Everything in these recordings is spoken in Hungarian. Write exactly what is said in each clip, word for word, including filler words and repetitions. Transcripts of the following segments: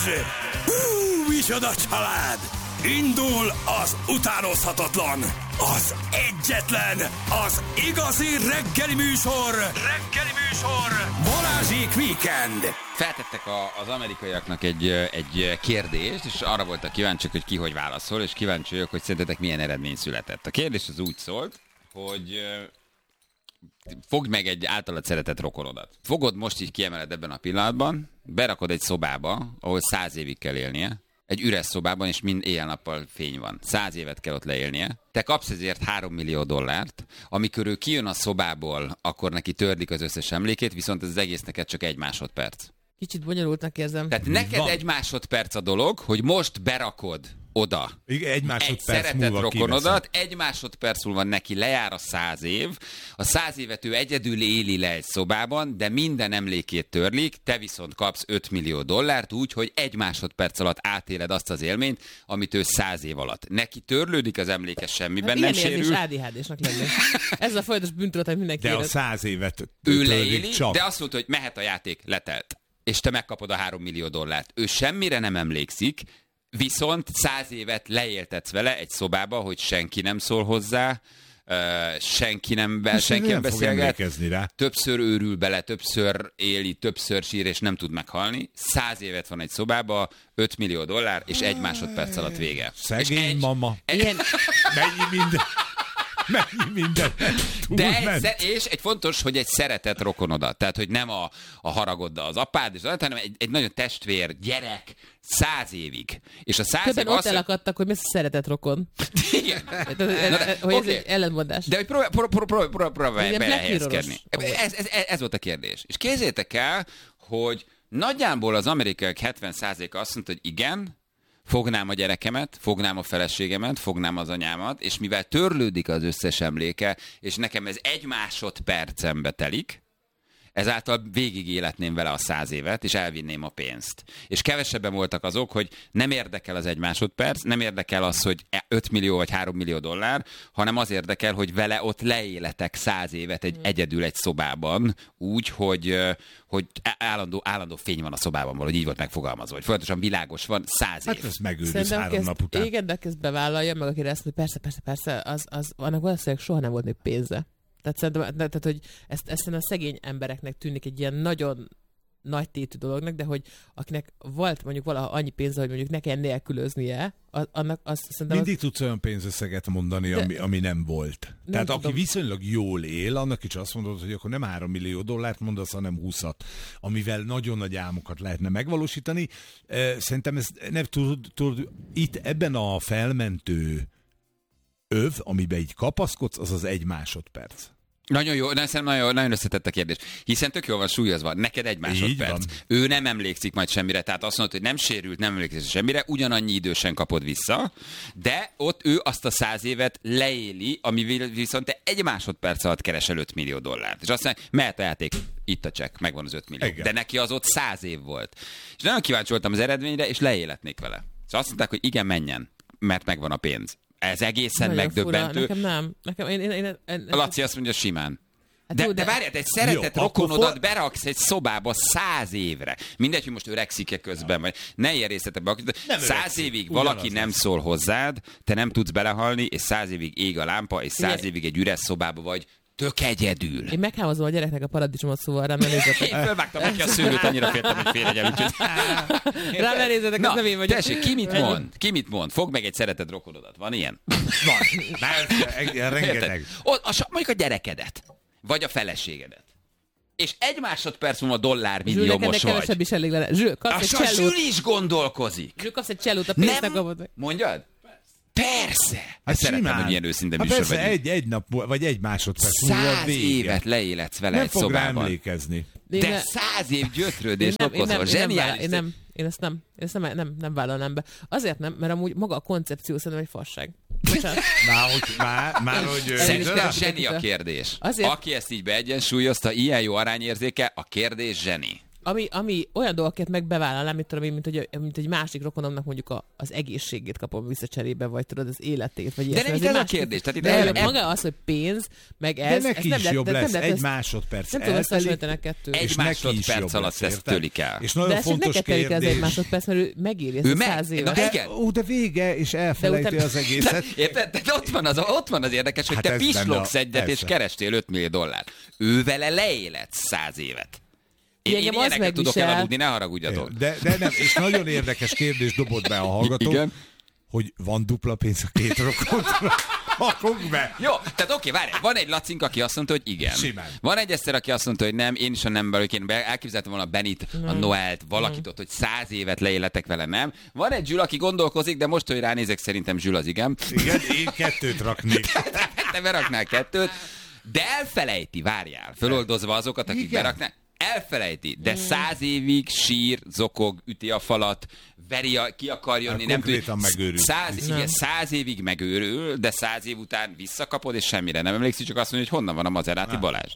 Hú, micsoda család! Indul az utánozhatatlan, az egyetlen, az igazi reggeli műsor, reggeli műsor, Balázsék Weekend. Feltettek a, az amerikaiaknak egy, egy kérdést, és arra voltak kíváncsiak, hogy ki hogy válaszol, és kíváncsi vagyok, hogy szerintetek milyen eredmény született. A kérdés az úgy szólt, hogy fogd meg egy általad szeretett rokonodat. Fogod most így kiemeled ebben a pillanatban, berakod egy szobába, ahol száz évig kell élnie, egy üres szobában, és mind éjjel-nappal fény van. Száz évet kell ott leélnie. Te kapsz ezért három millió dollárt, amikor ő kijön a szobából, akkor neki törlik az összes emlékét, viszont ez az egész neked csak egy másodperc. Kicsit bonyolultnak érzem. Tehát neked van. Egy másodperc a dolog, hogy most berakod oda egy, egy szeretett rokonodat, egy másodperc múlva neki lejár a száz év, a száz évet ő egyedül éli le egy szobában, de minden emlékét törlik, te viszont kapsz öt millió dollárt úgy, hogy egy másodperc alatt átéled azt az élményt, amit ő száz év alatt. Neki törlődik az emléke, semmiben hát nem sérül. Ilyen á dé há dé-snek lenni. Ez a folyamatos bűntudat, amit mindenki De élet. a száz évet ő leéli, csak. De azt mondta, hogy mehet a játék, letelt. És te megkapod a három millió dollárt. Ő semmire nem emlékszik, viszont száz évet leéltetsz vele egy szobába, hogy senki nem szól hozzá, uh, senki nem, be, senki nem beszélget, többször őrül bele, többször éli, többször sír, és nem tud meghalni. Száz évet van egy szobába, öt millió dollár, és egy másodperc alatt vége. Szegény egy, mama. Egy, Ilyen... Mennyi minden... Mennyi minden. De és egy fontos, hogy egy szeretett rokonodat. Tehát, hogy nem a, a haragoddal az apád, és, hanem egy, egy nagyon testvér, gyerek, száz évig. És a száz Többen év ott azt... elakadtak, hogy mi a szeretett rokon. Igen. Hogy ez egy ellentmondás. De hogy próbálj próbál, próbál, próbál, próbál belehelyezkedni. Ez, ez, ez volt a kérdés. És képzeljétek el, hogy nagyjából az amerikaiak hetven százaléka azt mondta, hogy igen, fognám a gyerekemet, fognám a feleségemet, fognám az anyámat, és mivel törlődik az összes emléke, és nekem ez egy másodpercembe telik, ezáltal végig életném vele a száz évet, és elvinném a pénzt. És kevesebben voltak azok, hogy nem érdekel az egy másodperc, nem érdekel az, hogy öt millió vagy három millió dollár, hanem az érdekel, hogy vele ott leéletek száz évet egy, egyedül egy szobában, úgy, hogy, hogy állandó, állandó fény van a szobában, valahogy így volt megfogalmazva, hogy folyamatosan világos van száz év. Hát ez megőrülsz három nap után. Igen, de ezt bevállalja, meg akire ezt mondja, persze, persze, persze, az, az, annak valószínűleg soha nem volt még pénze. Tehát szerintem, tehát, hogy ezt, ezt a szegény embereknek tűnik egy ilyen nagyon nagy tétű dolognak, de hogy akinek volt mondjuk valaha annyi pénze, hogy mondjuk ne kell nélkülöznie, annak azt szerintem... Mindig az... tudsz olyan pénzösszeget mondani, de... ami, ami nem volt. Nem Tehát tudom. Aki viszonylag jól él, annak is azt mondod, hogy akkor nem három millió dollárt mondasz, hanem húszat, amivel nagyon nagy álmokat lehetne megvalósítani. Szerintem ez nem tud, tud itt ebben a felmentő öv, amiben így kapaszkodsz, az az egy másodperc. Nagyon jó, nagyon, nagyon, nagyon összetett a kérdés. Hiszen tök jól van súlyozva. Neked egy másodperc. Ő nem emlékszik majd semmire, tehát azt mondod, hogy nem sérült, nem emlékszik semmire, ugyanannyi idősen kapod vissza, de ott ő azt a száz évet leéli, ami viszont te egy másodperc alatt keresel öt millió dollárt. És azt mondja, mehet a játék, itt a csekk, megvan az öt millió. Igen. De neki az ott száz év volt. És nagyon kíváncsi voltam az eredményre, és leéletnék vele. És azt mondták, hogy igen, menjen, mert megvan a pénz. Ez egészen nagyon megdöbbentő. Fura. Nekem nem. Nekem, én, én, én, én, én, a Laci azt mondja simán. Hát de, jó, de, de várjál, egy szeretett jó, rokonodat for... beraksz egy szobába száz évre. Mindegy, hogy most öregszik-e közben, vagy ne ilyen részletekbe. Száz évig valaki nem lesz. Szól hozzád, te nem tudsz belehalni, és száz évig ég a lámpa, és száz évig egy üres szobába vagy, tök egyedül. Én meghámozom a gyereknek a paradicsomot, szóval rám nézzetek. Én fölvágtam neki a szőlőt, annyira féltem, hogy félegyem, úgyhogy... Rám nézzetek, ez nem én vagyok. Tessék, ki mit mond? Ki mit mond? Fogd meg egy szeretett rokonodat. Van ilyen? Van. Rengeteg. Mondjuk a gyerekedet. Vagy a feleségedet. És egy másodperc múlva dollármilliómos vagy. Kevesebb is elég lenne. Zsül, kapsz a egy csellót. Zsül is gondolkozik. Zsül, kapsz egy csellót, a pénzt megkapod. Mondjad? Persze! Hát szeretem, hogy ilyen őszinte hát műsor vagyunk. Egy, egy nap, vagy egy másodperc. Száz évet leéletsz vele nem egy szobában. Nem fog rá emlékezni. De ne... száz év gyötrődést okozol. Zseniális. Én nem, én ezt nem, én ezt nem, nem, nem vállalnám be. Azért nem, mert amúgy maga a koncepció szerintem egy fasság. Már, hogy, már, már, hogy szerintem zseni a kérdés. Azért... Aki ezt így beegyensúlyozta, ilyen jó arányérzéke, a kérdés zseni. ami, ami olyan dolgokat meg bevállalnám, mint, tudom, mint, hogy, mint egy másik rokonomnak mondjuk a, az egészségét kapom vissza cserébe, vagy tudod, az életét. Vagy de nem itt ez a kérdés. Tehát itt de el... maga az, hogy pénz, meg ez... De neki ez is nem jobb lett, lesz, nem egy lesz, másodperc nem tudom összehasonlítani a kettőt. Egy másodperc alatt ezt tölik el. És nagyon de fontos neked kérdés. Ez egy másodperc, mert ő megéri ezt a száz évet. De, ó, de vége, és elfelejti az egészet. Érted? De ott van az, ott van az érdekes, hogy te pislogsz egyet, és kerestél öt millió dollár. Ő vele leéledsz száz évet. Én, én ilyeneket tudok elaludni, ne haragudjatok. De, de nem, és nagyon érdekes kérdés dobott be a hallgató, igen? Hogy van dupla pénz a két rokonra. Hakog be! Jó, tehát oké, várj, van egy Lacink, aki azt mondta, hogy igen. Simán. Van egy Eszter, aki azt mondta, hogy nem, én is a nem belőle, én elképzeltem volna a Benit, mm. a Noelt, valakit ott, hogy száz évet leéletek vele, nem. Van egy Zsül, aki gondolkozik, de most, hogy ránézek, szerintem Zsül az igen. Igen, én kettőt raknék. Te beraknál kettőt, de elfelejti, várjál, föloldozva azokat, akik igen. beraknál. Elfelejti, de száz évig sír, zokog, üti a falat, veri, a, ki akar jönni, nem tud. Megőrül. Száz, igen, száz évig megőrül, de száz év után visszakapod, és semmire nem emlékszik, csak azt mondja, hogy honnan van a Maserati Balázs.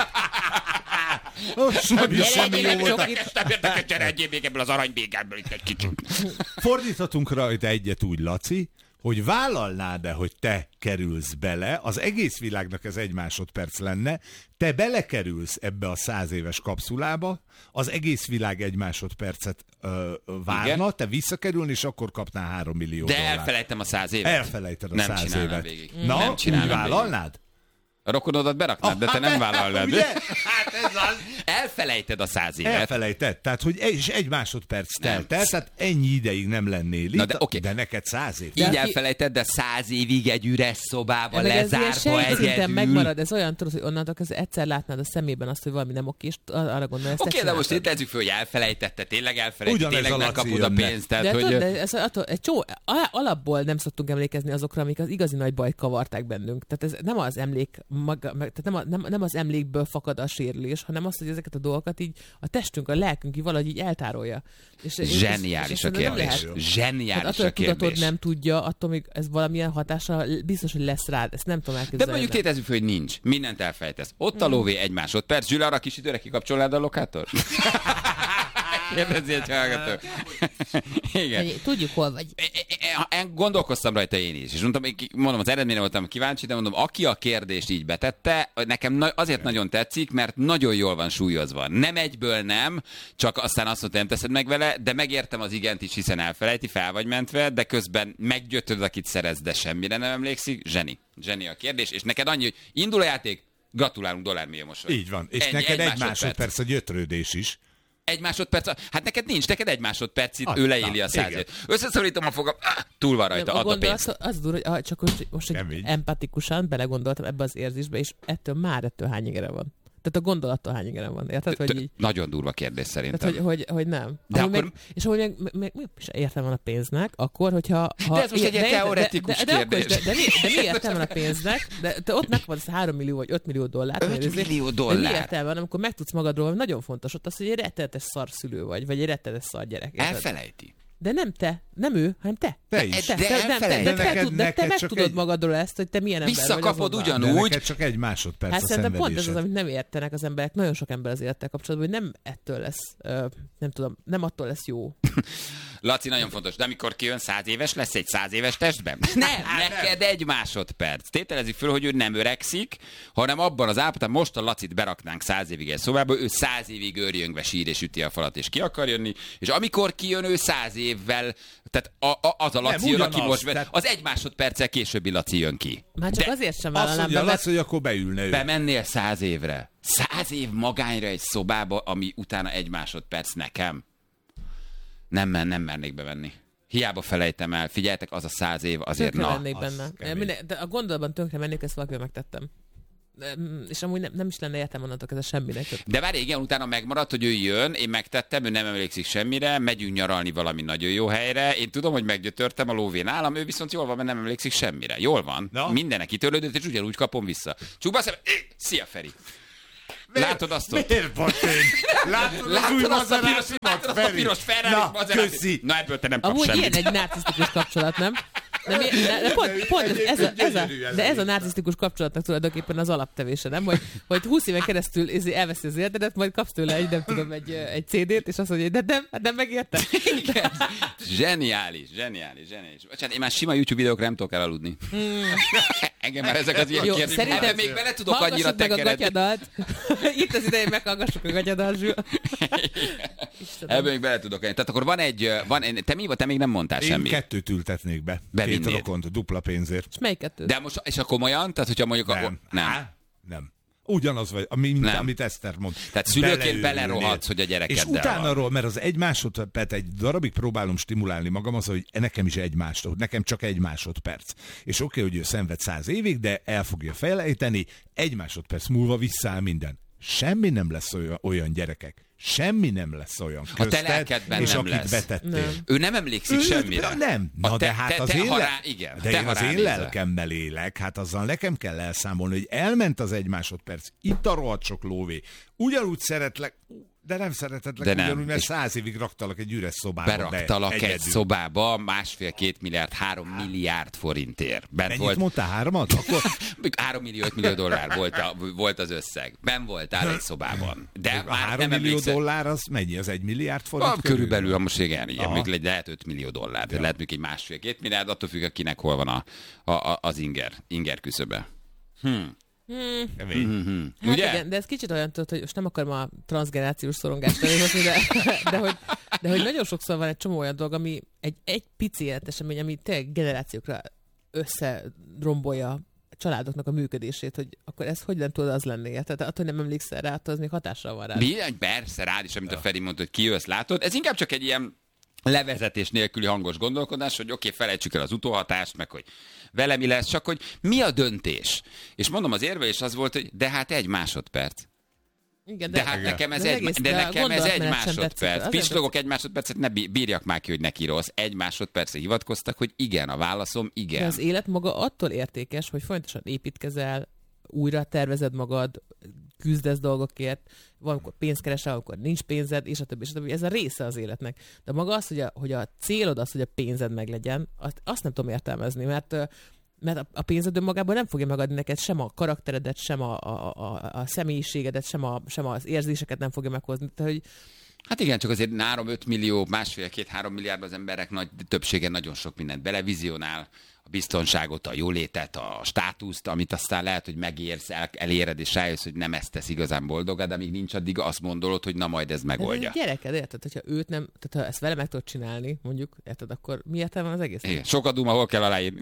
Semmi, semmi jó volt. Nem értek, cserélj még ebből az aranybégából itt egy kicsit. Fordíthatunk rajta egyet úgy, Laci, hogy vállalnád-e, hogy te kerülsz bele, az egész világnak ez egy másodperc lenne, te belekerülsz ebbe a száz éves kapszulába, az egész világ egy másodpercet ö, várna, igen? Te visszakerülni, és akkor kapnál három millió de dollárt. De elfelejtem a száz évet. Elfelejted a nem száz évet. Végig. Na, nem úgy vállalnád? A rokonodat beraknád, oh, de te nem vállalnád. Hát ez az. Elfelejted a száz évet. Elfelejted. Tehát, hogy egy, és egy másodperc telt el, tehát ennyi ideig nem lennél itt, de, okay. de neked száz év. Így elfelejted, de száz évig egy üres szobába lezárva egyedül. Megmarad, ez olyan, tudod, hogy onnantól kezdve egyszer látnád a szemében azt, hogy valami nem oké, és arra gondolod, ezt Oké, okay, de most itt tezzük föl, hogy elfelejtette, tényleg elfelejtette, tényleg megkapod a pénzt. Tehát, de hogy... tudod, de ez attól, egy csó, alapból nem szoktunk emlékezni azokra, amik az igazi nagy bajt kavarták bennünk. Tehát ez nem az emlék maga, tehát nem, a, nem, nem az emlékből fakad a sérülés, hanem az, hogy ezeket a dolgokat így a testünk, a lelkünk így valahogy így eltárolja. És, zseniális és, és a kérdés. Zseniális attól, a kérdés. Attól, tudatod nem tudja, attól még ez valamilyen hatással biztos, hogy lesz rád. Ezt nem tudom elképzelni. De mondjuk tétezzük, hogy nincs. Mindent elfejtesz. Ott a lóvé egy másodperc. Zsül, arra kis időre kikapcsolnád a lokátor? Kérdezi egy hallgató. Igen. Tudjuk, hol vagy. Gondolkoztam rajta én is, és mondtam, mondom, az eredményre voltam kíváncsi, de mondom, aki a kérdést így betette, nekem azért nagyon tetszik, mert nagyon jól van súlyozva. Nem egyből nem, csak aztán azt mondta, nem teszed meg vele, de megértem az igent is, hiszen elfelejti, fel vagy mentve, de közben meggyötöd, akit szerez, de semmire nem emlékszik. Zseni. Zseni a kérdés, és neked annyi, hogy indul a játék, gratulálunk, dollármillió most. Így van, és ennyi, neked egy, egy másodperc a gyötrődés is. Egy másodperc, hát neked nincs, neked egy másodperc itt, ah, ő leéli a százért. Összeszorítom a fogam, ah, túl van rajta, add a pénzt. Az durva, hogy csak most, most egy empatikusan belegondoltam ebbe az érzésbe, és ettől már ettől hány igere van. Tehát a gondolattól hány igere van, érted? Hogy így... Nagyon durva kérdés szerintem. Tehát, hogy, hogy, hogy nem. De akkor... meg, és ahogy meg, meg, meg is értelme van a pénznek, akkor, hogyha... Ha, de ez most egy ilyen teoretikus de, de, kérdés. De, de, de, de, de mi értelme van a pénznek? De, de ott megvan három millió vagy öt millió dollár. öt millió dollár. De mi értelme van, amikor megtudsz magadról, nagyon fontos ott az, hogy egy rettenetes szarszülő vagy, vagy egy rettenetes szar gyerek. Elfelejti. De nem te, nem ő, hanem te. Te is. Te, de te, nem, te, de, te, neked, tud, de te meg tudod egy... magadról ezt, hogy te milyen ember visszakapod vagy. Visszakapod ugyanúgy. De csak egy másodperc hát a szerintem pont ez az, szenvedésed. amit nem értenek az emberek, nagyon sok ember az élettel kapcsolatban, hogy nem ettől lesz, uh, nem tudom, nem attól lesz jó. Laci, nagyon fontos, de amikor kijön száz éves, lesz egy száz éves testben? Nem, neked egy másodperc. Tételezzük föl, hogy ő nem öregszik, hanem abban az állapotban, most a Lacit beraknánk száz évig egy szobába, ő száz évig őrjöngve sír és üti a falat, és ki akar jönni, és amikor kijön ő száz évvel, tehát a, a, az a Laci jön, aki most, tehát... az egy másodperccel későbbi Laci jön ki. Már csak de azért sem vállalnám. Azt mondja, Laci, hogy akkor beülne ő. Bemennél száz évre. Száz év magányra egy szobába, ami utána egy másodperc nekem. Nem, nem mernék bevenni. Hiába felejtem el. Figyeljetek, az a száz év azért tönkre na. mennék benne. Minden, de a gondolatban tönkre mennék, ezt valakivel megtettem. De, és amúgy nem, nem is lenne értem onnantól ez a semminek. De várj, igen, utána megmaradt, hogy ő jön, én megtettem, ő nem emlékszik semmire, megyünk nyaralni valami nagyon jó helyre, én tudom, hogy meggyötörtem a lóvén állam, ő viszont jól van, mert nem emlékszik semmire. Jól van, no. Mindenek kitörlődött, és ugyanúgy kapom vissza. Csukba a szemem, szia Feri! Miért? Látod azt ott? Miért vagy én? Látod, látod azt a piros, látod azt a piros Ferrari? Na, köszi! Na ebből te nem kapsz amúgy semmit. Amúgy ilyen egy narcisztikus kapcsolat, nem? De, mi, de, de pont, pont ez, ez, a, ez a, de ez a narcisztikus kapcsolatnak tulajdonképpen az alaptevése, nem? Hogy, hogy húsz éven keresztül elveszi az életedet, majd kapsz tőle egy, nem tudom, egy, egy cé dét, és azt mondja, hogy de nem, hát nem megérte. Zseniális, zseniális, zseniális. Bocsánat, én már sima YouTube videókra nem tudok elaludni. Hmm. Engem már ezek az ilyen Jó, kérdések. szerintem még bele tudok annyira tekeredni. Itt az ideje, meghallgassuk a gagyadat, Zsül. Ebből még bele tudok enni. Tehát akkor van egy, van, te mi, te még nem mondtál én semmit. Én kettőt ültetnék be. Bevinnéd. Két rokont, dupla pénzért. És melyik kettőt? De most, és akkor komolyan? Tehát, hogyha mondjuk nem. A, nem. Há? Nem. Ugyanaz vagy, mint nem. Amit Eszter mond. Tehát szülőként belerohadsz, hogy a gyerekeddel és utána arról, mert az egy másodperc, egy darabig próbálom stimulálni magam az, hogy nekem is egy másodperc, nekem csak egy másodperc. És oké, okay, hogy ő szenved száz évig, de el fogja felejteni, egy másodperc múlva visszaáll minden. Semmi nem lesz olyan, olyan gyerekek. Semmi nem lesz olyan közted, a te lelkedben és nem akit lesz. betettél. Nem. Ő nem emlékszik ő, semmire. Nem. Na, te, de hát te, az te, én, ha le... rá, igen, de te, én az én lelkemmel élek, hát azzal nekem kell elszámolni, hogy elment az egy másodperc, itt a rohadt sok lóvé. Ugyanúgy szeretlek, de nem szeretetlek, de nem. Ugyanúgy, mert száz évig raktalak egy üres szobába. Beraktalak be, egy egyedül. Szobába másfél-két milliárd, három milliárd forintért. Bent Mennyit volt... mondtál? Háromat? Akkor... három millió, öt millió dollár volt, a, volt az összeg. Ben voltál egy szobában. De a már három nem millió emlékszem. dollár az mennyi? Az egy milliárd forint? A, körülbelül, ha most igen, igen még lehet öt millió dollár. Ja. Lehet még egy másfél-két milliárd, attól függ, kinek hol van a, a, az inger, inger küszöbe. Hmm. Hmm. Mm-hmm. Hát Ugye? igen, de ez kicsit olyan, tudod, hogy most nem akarom a transzgenerációs szorongást előhozni, de, de, hogy, de hogy nagyon sokszor van egy csomó olyan dolog, ami egy, egy pici életesemény, ami tényleg generációkra összerombolja a családoknak a működését, hogy akkor ez hogy nem tud az lenni? Tehát attól, hogy nem emlékszel rá, attól az még hatással van rá. Bizony, persze rád is, amit a Feri mondta, hogy kijössz, látod. Ez inkább csak egy ilyen levezetés nélküli hangos gondolkodás, hogy oké, okay, felejtsük el az utóhatást, meg hogy vele mi lesz, csak hogy mi a döntés. És mondom, az érvelés az volt, hogy de hát egy másodperc. Igen, de, de hát igen. nekem ez de egy, egész, de de nekem ez egy másodperc. Pislogok egy másodpercet, ne bírjak már ki, hogy neki rossz. Egy másodpercre hivatkoztak, hogy igen, a válaszom igen. De az élet maga attól értékes, hogy folyamatosan építkezel, újra tervezed magad, küzdesz dolgokért, valamikor pénzt keresel, amikor nincs pénzed, és a többi, és a többi. Ez a része az életnek. De maga az, hogy a, hogy a célod az, hogy a pénzed meglegyen, azt, azt nem tudom értelmezni, mert mert a pénzed önmagában nem fogja megadni neked sem a karakteredet, sem a, a, a, a személyiségedet, sem, a, sem az érzéseket nem fogja meghozni. Tehát, hogy hát igen, csak azért három öt millió, másfél-két-három milliárd az emberek nagy többsége nagyon sok mindent belevizionál, a biztonságot, a jólétet, a státuszt, amit aztán lehet, hogy megérsz, el, eléred, és rájössz, hogy nem ezt tesz igazán boldogá, de amíg nincs addig, azt gondolod, hogy na majd ez megoldja. Ez egy gyereked, érted? Hogyha őt nem, tehát ha ezt vele meg tudod csinálni, mondjuk, érted, akkor mi értelme van az egész? Igen, sokat duma, hol kell aláírni.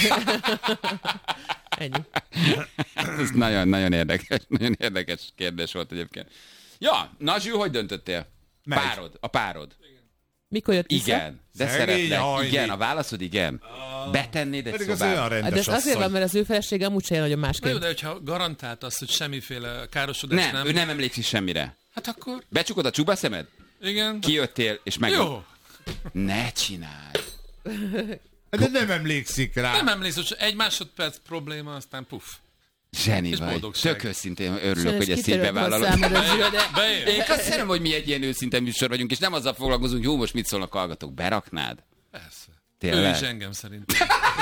Ennyi. Ez nagyon, nagyon érdekes, nagyon érdekes kérdés volt egyébként. Ja, na Zsül, hogy döntöttél? Megy. Párod, a párod. Mikor jött vissza? Igen, de Szegény szeretlek. hajni. Igen, a válaszod igen. Betennéd egy Pedig az szobába. olyan rendes De ez azért asszony. van, mert az ő felesége amúgy se nagyon Na jó, másként. de hogyha garantált azt, hogy semmiféle károsodás Nem, nem... ő nem emlékszik semmire. Hát akkor... Becsukod a csuba szemed? Igen. Kijöttél, és meg... Jó. Ne csinálj. De nem emlékszik rá. Nem emlékszem, hogy egy másodperc probléma, aztán puff. Zseni És vagy. boldogság. Tök őszintén örülök, Sajnos hogy ezt így kitörött a bevállalod. számodra, Zsül, de... Beér. Én azt szeretem, hogy mi egy ilyen őszinte műsor vagyunk, és nem azzal foglalkozunk, hogy jó, most mit szólnak hallgatók. Beraknád? Persze. Tényleg? Ő is engem szerint.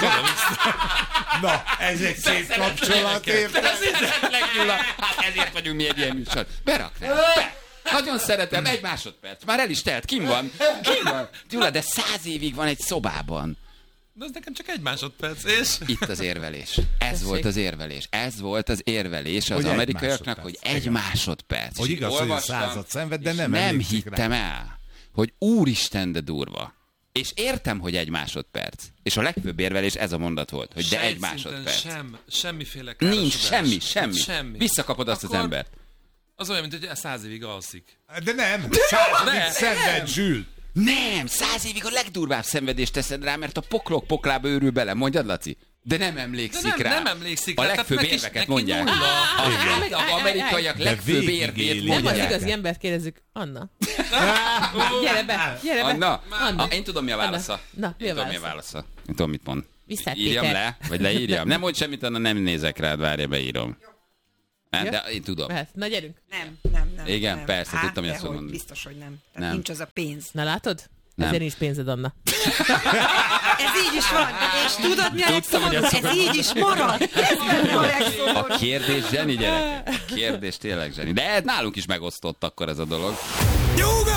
Na, ez egy szép kapcsolat, érted? Hát ezért vagyunk mi egy ilyen műsor. Beraknád? Be. Nagyon szeretem, egy másodperc. Már el is telt. Kim van? Kim van? Gyula, de száz évig van egy szobában. De ez nekem csak egy másodperc, és... Itt az érvelés. Ez Tessék. volt az érvelés. Ez volt az érvelés az Hogy egy amerikaiaknak, hogy másodperc. egy másodperc. Hogy És igaz, így hogy a olvastam, század szenved, de és nem nem emlékszik rá. hittem el, hogy úristen, de durva. És értem, hogy egy másodperc. És a legfőbb érvelés ez a mondat volt, hogy de egy Sejtszinten másodperc. Sem, semmiféle károsodás. Nincs semmi, semmi. semmi. Visszakapod azt Akkor az embert. Az olyan, mint hogy száz évig alszik. De nem, századik nem. szenved, Zsül. Nem, száz évig a legdurvább szenvedést teszed rá, mert a poklok poklába őrül bele. Mondjad, Laci? De nem emlékszik De nem, rá. nem emlékszik a rá, legfőbb tehát neki- érveket neki mondják. nulla. A, a, a amerikaiak De legfőbb végigéli. érvét Nem az mondják. igazi embert kérdezzük. Anna. Gyere be, gyere be. Anna, Anna. Ah, én tudom, mi a válasza. Na, mi a Én tudom, mi a válasza? válasza. Én tudom, mit mond. Viszlát, Írjam Péter. le, vagy leírjam? Nem mondj semmit, Anna, nem nézek rád, várja, beírom. Nem, Ja. de én tudom. Mehet. Na gyerünk. Nem, nem, nem. Igen, nem. persze, hát, tudtam, hogy ezt dehogy, fogod mondani. biztos, hogy nem. Tehát Nem. nincs az a pénz. Na látod? Nem. Ezért nincs pénzed, Anna. ez így is van. És tudod, mi a legszomorúbb? Ez így is marad. Ez a kérdés zseni, gyerek. A kérdés tényleg zseni. De nálunk is megosztott akkor ez a dolog. Nyuga!